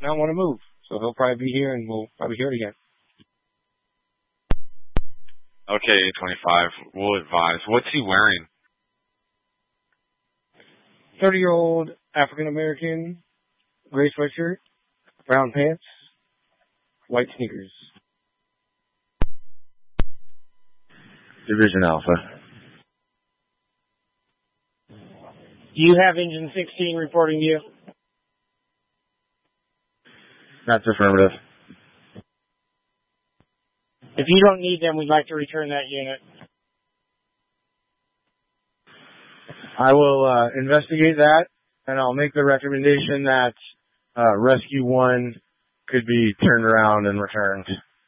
not want to move. So he'll probably be here, and we'll probably hear it again. Okay, 825. We'll advise. What's he wearing? 30-year-old African-American, gray sweatshirt, brown pants, white sneakers. Division Alpha. Do you have Engine 16 reporting to you? That's affirmative. If you don't need them, we'd like to return that unit. I will investigate that, and I'll make the recommendation that Rescue 1 could be turned around and returned.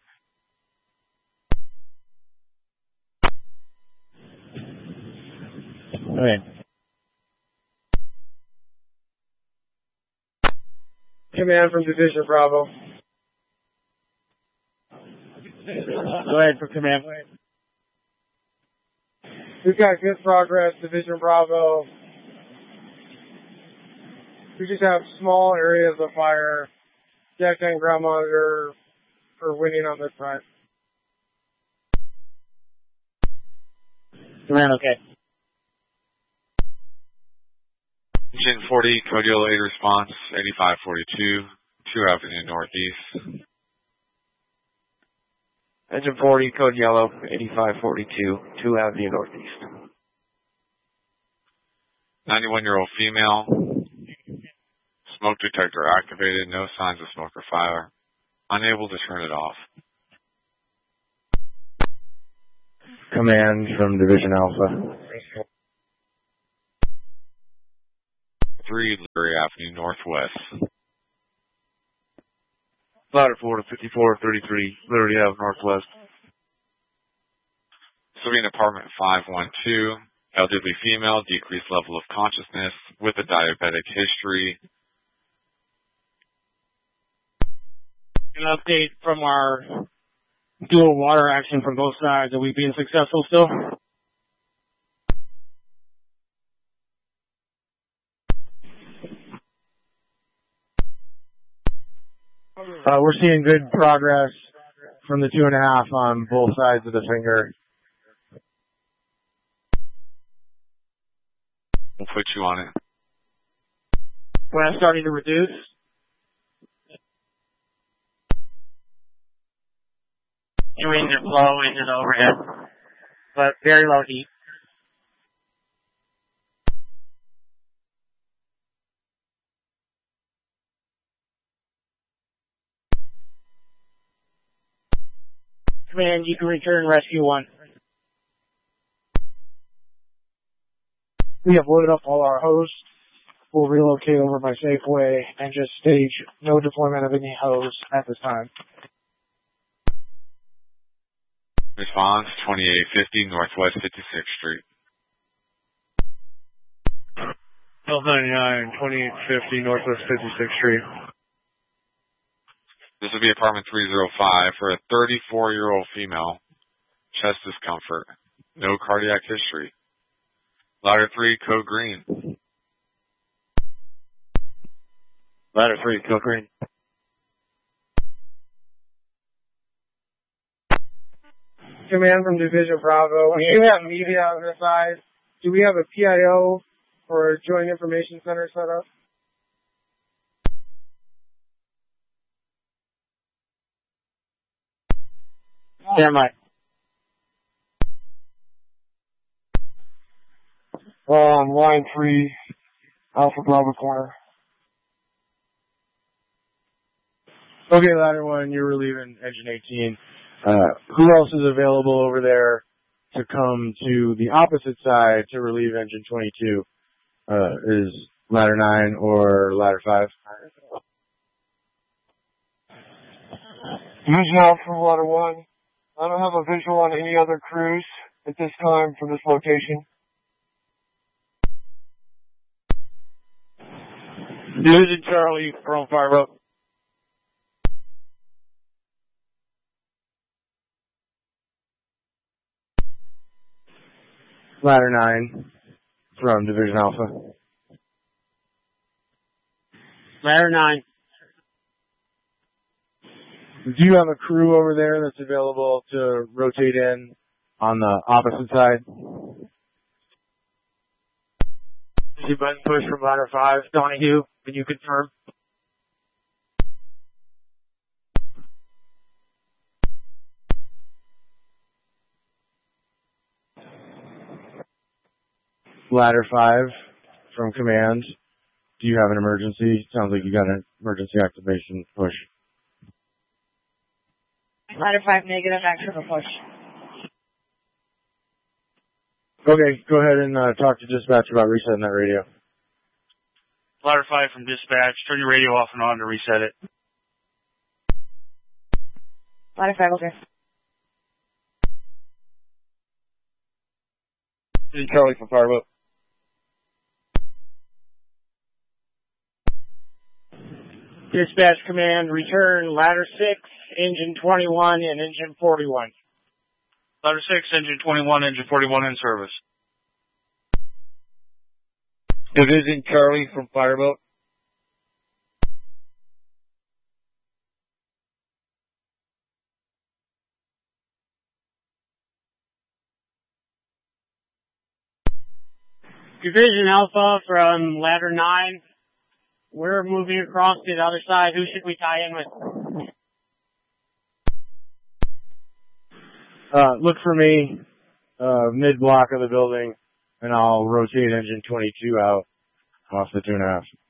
Okay. Command from Division Bravo. Go ahead for command. We've got good progress, Division Bravo. We just have small areas of fire. Jack and ground monitor for winning on this front. Command, okay. Engine 40, Code Yellow 8 response, 8542, 2 Avenue Northeast. Engine 40, Code Yellow, 8542, 2 Avenue Northeast. 91-year-old female. Smoke detector activated, no signs of smoke or fire. Unable to turn it off. Command from Division Alpha. 3 Liberty Avenue Northwest. Ladder 4 to 5433, Liberty Ave Northwest. Civilian Apartment 512, elderly female, decreased level of consciousness with a diabetic history. An update from our dual water action from both sides. Are we being successful still? We're seeing good progress from the 2.5 on both sides of the finger. We'll put you on it. When I'm starting to reduce. Your engine flow, engine overhead, but very low heat. Command, you can return Rescue 1. We have loaded up all our hose. We'll relocate over by Safeway and just stage no deployment of any hose at this time. Response 2850 Northwest 56th Street. 1299, 2850 Northwest 56th Street. This will be apartment 305 for a 34-year-old female. Chest discomfort. No cardiac history. Ladder 3, code green. Ladder 3, code green. Command from Division Bravo. We do have media on this side. Do we have a PIO or a Joint Information Center set up? Stand by. Line 3, Alpha Bravo corner. Okay, Ladder 1, you're relieving Engine 18. Who else is available over there to come to the opposite side to relieve Engine 22? Is Ladder 9 or Ladder 5? Division Alpha Ladder 1. I don't have a visual on any other crews at this time for this location. Division Charlie from Fire Up. Ladder 9 from Division Alpha. Ladder 9. Do you have a crew over there that's available to rotate in on the opposite side? See button push from ladder 5. Donahue, can you confirm? Ladder 5 from command. Do you have an emergency? Sounds like you got an emergency activation push. Ladder 5 negative, action for push. Okay, go ahead and talk to dispatch about resetting that radio. Ladder 5 from dispatch. Turn your radio off and on to reset it. Ladder 5, okay. This is Charlie from Fireboat. Dispatch command, return ladder 6, engine 21, and engine 41. Ladder 6, engine 21, engine 41 in service. Division Charlie from Fireboat. Division Alpha from ladder 9. We're moving across to the other side. Who should we tie in with? Look for me, mid-block of the building, and I'll rotate engine 22 out off the 2.5.